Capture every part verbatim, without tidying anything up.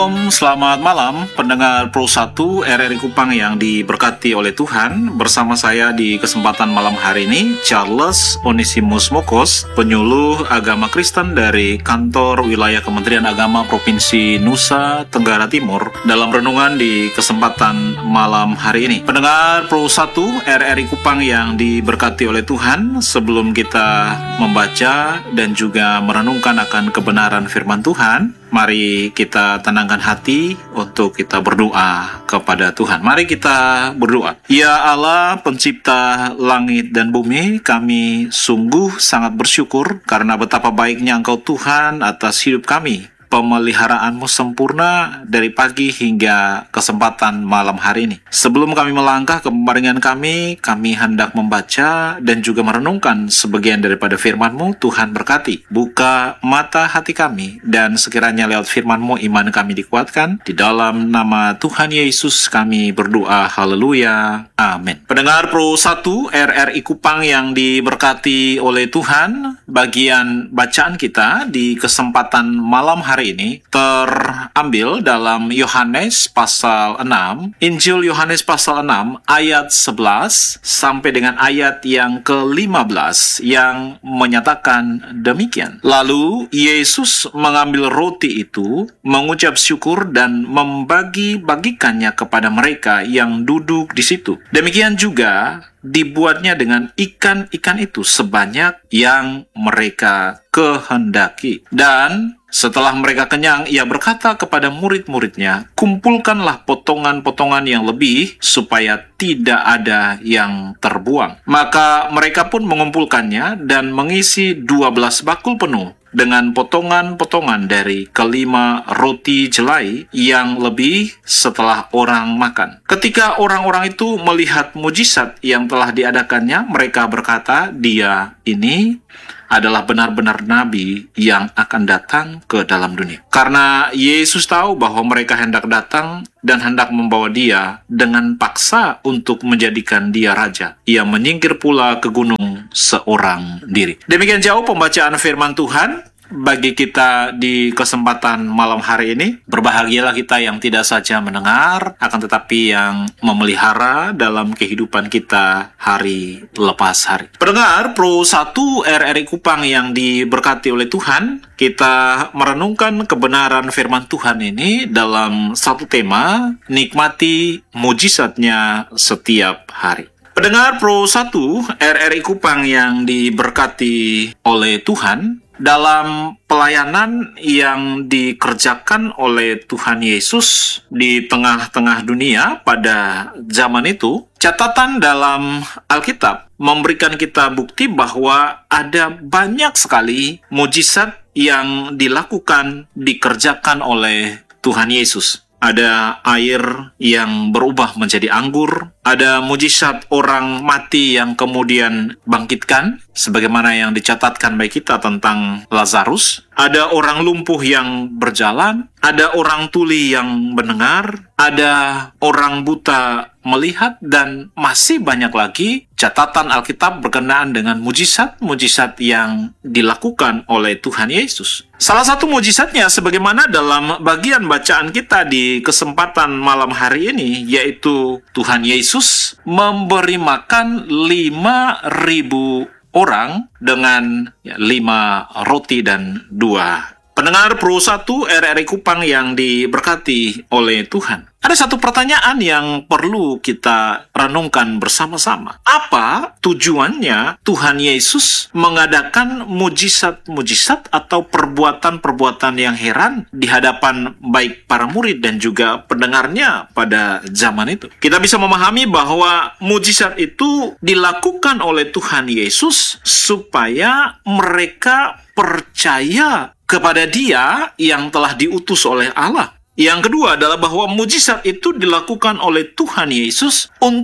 Shalom, selamat malam pendengar Pro satu R R I Kupang yang diberkati oleh Tuhan. Bersama saya di kesempatan malam hari ini, Charles Onesimus Mokos, penyuluh agama Kristen dari kantor wilayah Kementerian Agama Provinsi Nusa Tenggara Timur, dalam renungan di kesempatan malam hari ini. Pendengar Pro satu R R I Kupang yang diberkati oleh Tuhan, sebelum kita membaca dan juga merenungkan akan kebenaran firman Tuhan, mari kita tenangkan hati untuk kita berdoa kepada Tuhan. Mari kita berdoa. Ya Allah, pencipta langit dan bumi, kami sungguh sangat bersyukur karena betapa baiknya Engkau Tuhan atas hidup kami. Pemeliharaanmu sempurna dari pagi hingga kesempatan malam hari ini. Sebelum kami melangkah ke pembaringan kami, kami hendak membaca dan juga merenungkan sebagian daripada firman-Mu. Tuhan berkati, buka mata hati kami, dan sekiranya lewat firman-Mu iman kami dikuatkan. Di dalam nama Tuhan Yesus kami berdoa, haleluya, amin. Pendengar Pro satu R R I Kupang yang diberkati oleh Tuhan, bagian bacaan kita di kesempatan malam hari Hari ini terambil dalam Yohanes pasal enam, Injil Yohanes pasal enam ayat sebelas sampai dengan ayat yang ke lima belas yang menyatakan demikian. Lalu Yesus mengambil roti itu, mengucap syukur dan membagi-bagikannya kepada mereka yang duduk di situ. Demikian juga dibuatnya dengan ikan-ikan itu sebanyak yang mereka kehendaki. Dan setelah mereka kenyang, ia berkata kepada murid-muridnya, kumpulkanlah potongan-potongan yang lebih, supaya tidak ada yang terbuang. Maka mereka pun mengumpulkannya dan mengisi dua belas bakul penuh dengan potongan-potongan dari kelima roti jelai yang lebih setelah orang makan. Ketika orang-orang itu melihat mujizat yang telah diadakannya, mereka berkata, dia ini adalah benar-benar nabi yang akan datang ke dalam dunia. Karena Yesus tahu bahwa mereka hendak datang dan hendak membawa dia dengan paksa untuk menjadikan dia raja, ia menyingkir pula ke gunung seorang diri. Demikian jauh pembacaan firman Tuhan bagi kita di kesempatan malam hari ini. Berbahagialah kita yang tidak saja mendengar, akan tetapi yang memelihara dalam kehidupan kita hari lepas hari. Pendengar Pro satu R R I Kupang yang diberkati oleh Tuhan, kita merenungkan kebenaran firman Tuhan ini dalam satu tema, nikmati mujizatnya setiap hari. Pendengar Pro satu R R I Kupang yang diberkati oleh Tuhan, dalam pelayanan yang dikerjakan oleh Tuhan Yesus di tengah-tengah dunia pada zaman itu, catatan dalam Alkitab memberikan kita bukti bahwa ada banyak sekali mujizat yang dilakukan, dikerjakan oleh Tuhan Yesus. Ada air yang berubah menjadi anggur, ada mujizat orang mati yang kemudian bangkitkan, sebagaimana yang dicatatkan bagi kita tentang Lazarus. Ada orang lumpuh yang berjalan, ada orang tuli yang mendengar, ada orang buta melihat, dan masih banyak lagi catatan Alkitab berkenaan dengan mujizat-mujizat yang dilakukan oleh Tuhan Yesus. Salah satu mujizatnya sebagaimana dalam bagian bacaan kita di kesempatan malam hari ini, yaitu Tuhan Yesus memberi makan lima ribu orang dengan ya, lima roti dan dua. Pendengar Pro satu R R I Kupang yang diberkati oleh Tuhan, ada satu pertanyaan yang perlu kita renungkan bersama-sama. Apa tujuannya Tuhan Yesus mengadakan mujizat-mujizat atau perbuatan-perbuatan yang heran di hadapan baik para murid dan juga pendengarnya pada zaman itu? Kita bisa memahami bahwa mujizat itu dilakukan oleh Tuhan Yesus supaya mereka percaya kepada Dia yang telah diutus oleh Allah. Yang kedua adalah bahwa mujizat itu dilakukan oleh Tuhan Yesus untuk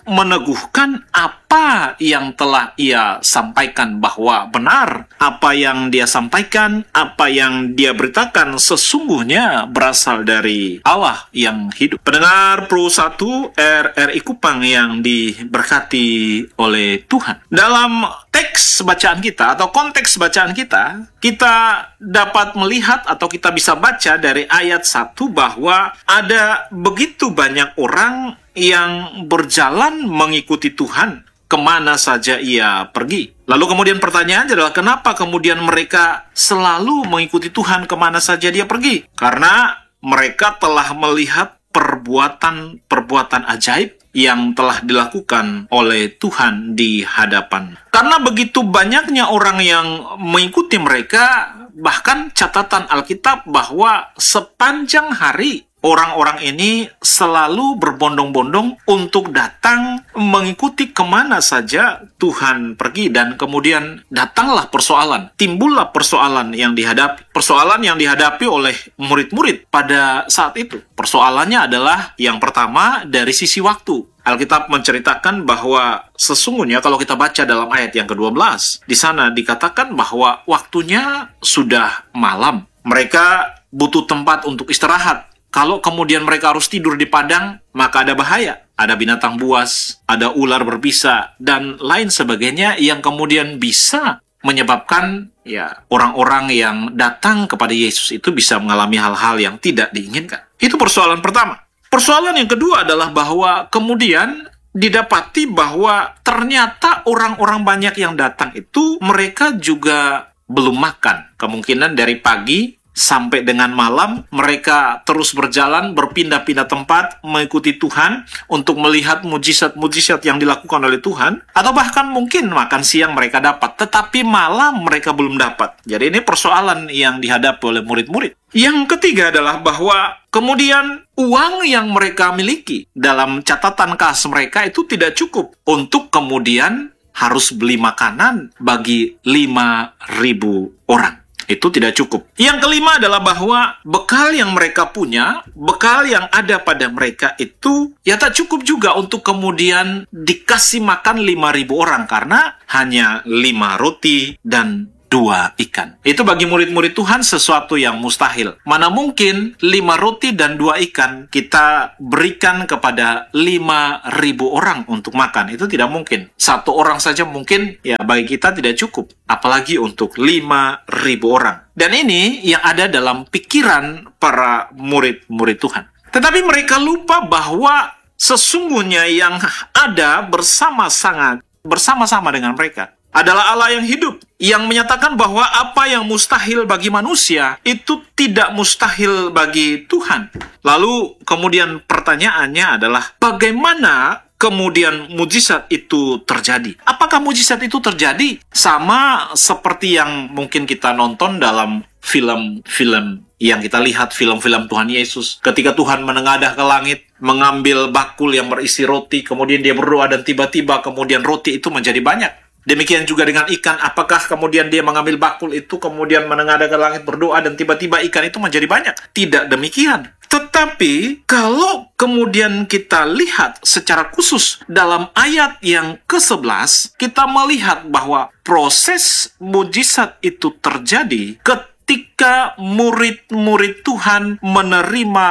meneguhkan apa yang telah ia sampaikan bahwa benar. Apa yang dia sampaikan, apa yang dia beritakan sesungguhnya berasal dari Allah yang hidup. Pendengar Pro satu R R I Kupang yang diberkati oleh Tuhan. Dalam teks bacaan kita atau konteks bacaan kita, kita dapat melihat atau kita bisa baca dari ayat satu bahwa ada begitu banyak orang yang berjalan mengikuti Tuhan kemana saja ia pergi. Lalu kemudian pertanyaannya adalah kenapa kemudian mereka selalu mengikuti Tuhan kemana saja dia pergi? Karena mereka telah melihat perbuatan-perbuatan ajaib yang telah dilakukan oleh Tuhan di hadapan. Karena begitu banyaknya orang yang mengikuti mereka, bahkan catatan Alkitab bahwa sepanjang hari orang-orang ini selalu berbondong-bondong untuk datang mengikuti kemana saja Tuhan pergi. Dan kemudian datanglah persoalan, timbullah persoalan yang dihadapi. Persoalan yang dihadapi oleh murid-murid pada saat itu. Persoalannya adalah yang pertama dari sisi waktu. Alkitab menceritakan bahwa sesungguhnya kalau kita baca dalam ayat yang kedua belas, di sana dikatakan bahwa waktunya sudah malam. Mereka butuh tempat untuk istirahat. Kalau kemudian mereka harus tidur di padang, maka ada bahaya. Ada binatang buas, ada ular berbisa, dan lain sebagainya yang kemudian bisa menyebabkan ya orang-orang yang datang kepada Yesus itu bisa mengalami hal-hal yang tidak diinginkan. Itu persoalan pertama. Persoalan yang kedua adalah bahwa kemudian didapati bahwa ternyata orang-orang banyak yang datang itu mereka juga belum makan. Kemungkinan dari pagi sampai dengan malam, mereka terus berjalan, berpindah-pindah tempat, mengikuti Tuhan, untuk melihat mujizat-mujizat yang dilakukan oleh Tuhan, atau bahkan mungkin makan siang mereka dapat, tetapi malam mereka belum dapat. Jadi ini persoalan yang dihadapi oleh murid-murid. Yang ketiga adalah bahwa kemudian uang yang mereka miliki dalam catatan kas mereka itu tidak cukup untuk kemudian harus beli makanan bagi lima ribu orang. Itu tidak cukup. Yang kelima adalah bahwa bekal yang mereka punya, bekal yang ada pada mereka itu ya tak cukup juga untuk kemudian dikasih makan lima ribu orang karena hanya lima roti dan dua ikan. Itu bagi murid-murid Tuhan sesuatu yang mustahil. Mana mungkin lima roti dan dua ikan kita berikan kepada lima ribu orang untuk makan. Itu tidak mungkin. Satu orang saja mungkin ya bagi kita tidak cukup. Apalagi untuk lima ribu orang. Dan ini yang ada dalam pikiran para murid-murid Tuhan. Tetapi mereka lupa bahwa sesungguhnya yang ada bersama-sama bersama-sama dengan mereka adalah Allah yang hidup, yang menyatakan bahwa apa yang mustahil bagi manusia itu tidak mustahil bagi Tuhan. Lalu kemudian pertanyaannya adalah bagaimana kemudian mujizat itu terjadi? Apakah mujizat itu terjadi sama seperti yang mungkin kita nonton dalam film-film yang kita lihat, film-film Tuhan Yesus, ketika Tuhan menengadah ke langit, mengambil bakul yang berisi roti, kemudian dia berdoa dan tiba-tiba kemudian roti itu menjadi banyak. Demikian juga dengan ikan, apakah kemudian dia mengambil bakul itu, kemudian menengadah ke langit berdoa, dan tiba-tiba ikan itu menjadi banyak? Tidak demikian. Tetapi, kalau kemudian kita lihat secara khusus dalam ayat yang kesebelas, kita melihat bahwa proses mujizat itu terjadi ketika murid-murid Tuhan menerima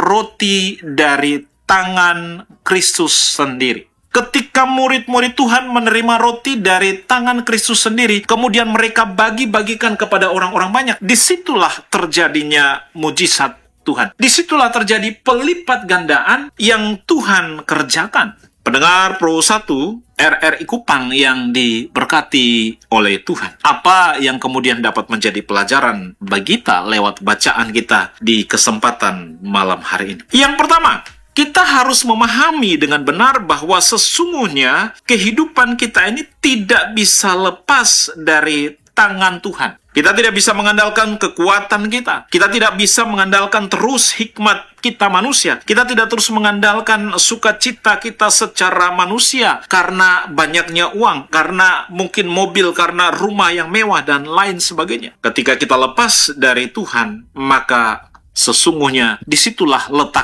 roti dari tangan Kristus sendiri. Ketika murid-murid Tuhan menerima roti dari tangan Kristus sendiri, kemudian mereka bagi-bagikan kepada orang-orang banyak. Disitulah terjadinya mujizat Tuhan. Disitulah terjadi pelipat gandaan yang Tuhan kerjakan. Pendengar Pro satu R R I Kupang yang diberkati oleh Tuhan. Apa yang kemudian dapat menjadi pelajaran bagi kita lewat bacaan kita di kesempatan malam hari ini? Yang pertama, kita harus memahami dengan benar bahwa sesungguhnya kehidupan kita ini tidak bisa lepas dari tangan Tuhan. Kita tidak bisa mengandalkan kekuatan kita. Kita tidak bisa mengandalkan terus hikmat kita manusia. Kita tidak terus mengandalkan sukacita kita secara manusia karena banyaknya uang, karena mungkin mobil, karena rumah yang mewah, dan lain sebagainya. Ketika kita lepas dari Tuhan, maka sesungguhnya disitulah letak ketuhanan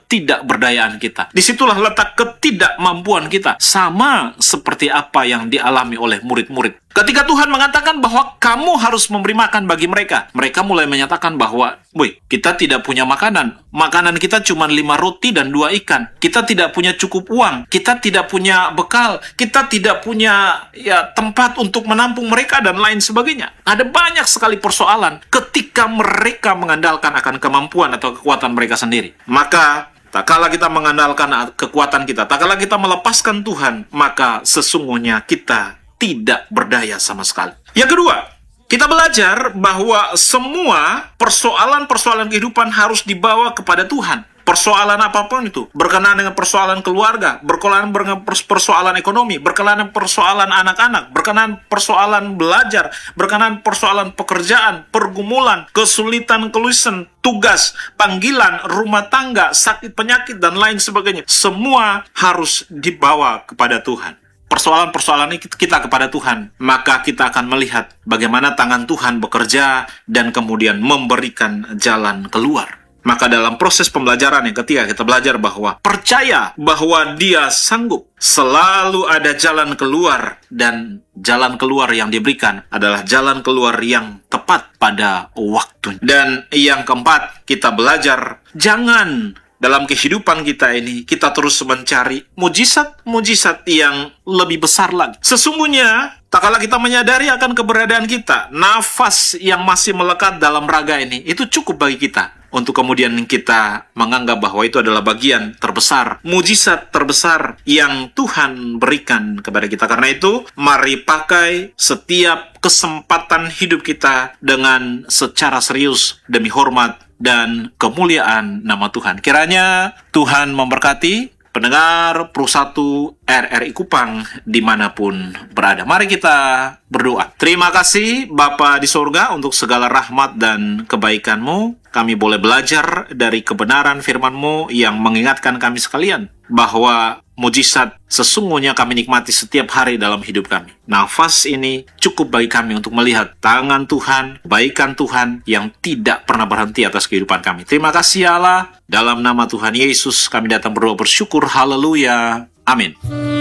ketidakberdayaan kita. Disitulah letak ketidakmampuan kita. Sama seperti apa yang dialami oleh murid-murid. Ketika Tuhan mengatakan bahwa kamu harus memberi makan bagi mereka, mereka mulai menyatakan bahwa, woi, kita tidak punya makanan. Makanan kita cuma lima roti dan dua ikan. Kita tidak punya cukup uang. Kita tidak punya bekal. Kita tidak punya ya tempat untuk menampung mereka dan lain sebagainya. Ada banyak sekali persoalan ketika mereka mengandalkan akan kemampuan atau kekuatan mereka sendiri. Maka tak kala kita mengandalkan kekuatan kita, tak kala kita melepaskan Tuhan, maka sesungguhnya kita tidak berdaya sama sekali. Yang kedua, kita belajar bahwa semua persoalan-persoalan kehidupan harus dibawa kepada Tuhan. Persoalan apapun itu, berkenaan dengan persoalan keluarga, berkenaan dengan persoalan ekonomi, berkenaan persoalan anak-anak, berkenaan persoalan belajar, berkenaan persoalan pekerjaan, pergumulan, kesulitan, keluisan, tugas, panggilan, rumah tangga, sakit, penyakit, dan lain sebagainya. Semua harus dibawa kepada Tuhan. Persoalan-persoalan ini kita kepada Tuhan, maka kita akan melihat bagaimana tangan Tuhan bekerja dan kemudian memberikan jalan keluar. Maka dalam proses pembelajaran yang ketiga, kita belajar bahwa percaya bahwa Dia sanggup. Selalu ada jalan keluar, dan jalan keluar yang diberikan adalah jalan keluar yang tepat pada waktunya. Dan yang keempat, kita belajar jangan dalam kehidupan kita ini, kita terus mencari mujizat-mujizat yang lebih besar lagi. Sesungguhnya, tak kala kita menyadari akan keberadaan kita, nafas yang masih melekat dalam raga ini, itu cukup bagi kita. Untuk kemudian kita menganggap bahwa itu adalah bagian terbesar, mujizat terbesar yang Tuhan berikan kepada kita. Karena itu, mari pakai setiap kesempatan hidup kita dengan secara serius demi hormat dan kemuliaan nama Tuhan. Kiranya Tuhan memberkati pendengar Pro satu R R I Kupang dimanapun berada. Mari kita berdoa. Terima kasih Bapa di sorga untuk segala rahmat dan kebaikan-Mu. Kami boleh belajar dari kebenaran firman-Mu yang mengingatkan kami sekalian bahwa mujizat sesungguhnya kami nikmati setiap hari dalam hidup kami. Nafas ini cukup bagi kami untuk melihat tangan Tuhan, kebaikan Tuhan yang tidak pernah berhenti atas kehidupan kami. Terima kasih Allah. Dalam nama Tuhan Yesus kami datang berdoa bersyukur. Haleluya. Amin.